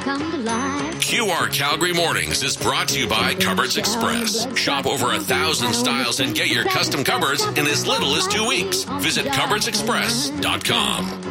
come to life. QR Calgary Mornings is brought to you by Cupboards Express. Shop over 1,000 styles and get your custom cupboards in as little as 2 weeks. Visit cupboardsexpress.com.